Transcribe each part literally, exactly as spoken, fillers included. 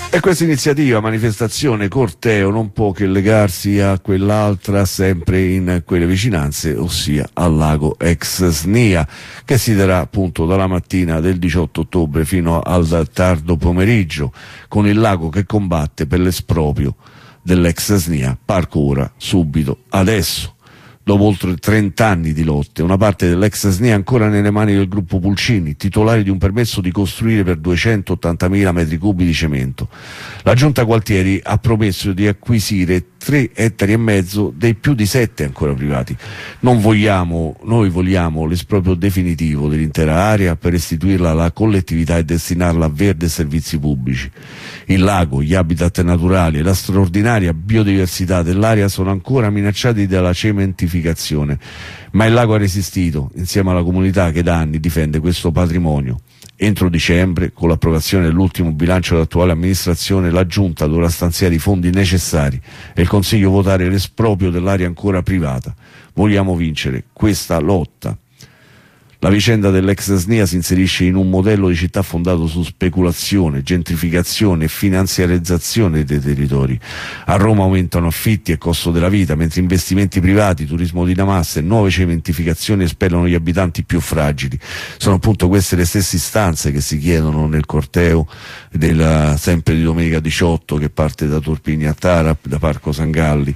E questa iniziativa, manifestazione, corteo non può che legarsi a quell'altra sempre in quelle vicinanze, ossia al lago ex Snia, che si terrà appunto dalla mattina del diciotto ottobre fino al tardo pomeriggio, con il lago che combatte per l'esproprio dell'ex Snia. Parco ora, subito, adesso. Dopo oltre trenta anni di lotte, una parte dell'ex Snia è ancora nelle mani del gruppo Pulcini, titolari di un permesso di costruire per duecentottantamila metri cubi di cemento. La giunta Gualtieri ha promesso di acquisire tre ettari e mezzo dei più di sette ancora privati. Non vogliamo, noi vogliamo l'esproprio definitivo dell'intera area per restituirla alla collettività e destinarla a verde e servizi pubblici. Il lago, gli habitat naturali e la straordinaria biodiversità dell'area sono ancora minacciati dalla cementificazione, ma il lago ha resistito insieme alla comunità che da anni difende questo patrimonio. Entro dicembre, con l'approvazione dell'ultimo bilancio dell'attuale amministrazione, la Giunta dovrà stanziare i fondi necessari e il Consiglio votare l'esproprio dell'area ancora privata. Vogliamo vincere questa lotta. La vicenda dell'ex Snia si inserisce in un modello di città fondato su speculazione, gentrificazione e finanziarizzazione dei territori. A Roma aumentano affitti e costo della vita, mentre investimenti privati, turismo di massa e nuove cementificazioni espellono gli abitanti più fragili. Sono appunto queste le stesse istanze che si chiedono nel corteo della, sempre di domenica diciotto, che parte da Torpini a Tara, da Parco San Galli.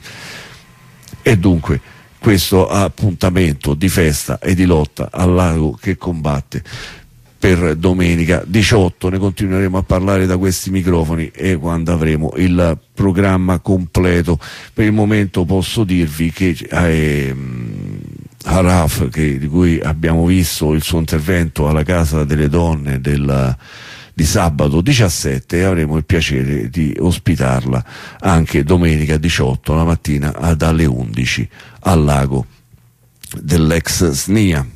E dunque questo appuntamento di festa e di lotta al lago che combatte per domenica diciotto. Ne continueremo a parlare da questi microfoni e quando avremo il programma completo. Per il momento posso dirvi che eh, Araf, che, di cui abbiamo visto il suo intervento alla Casa delle Donne del di sabato diciassette, avremo il piacere di ospitarla anche domenica diciotto la mattina dalle undici al lago dell'ex Snia.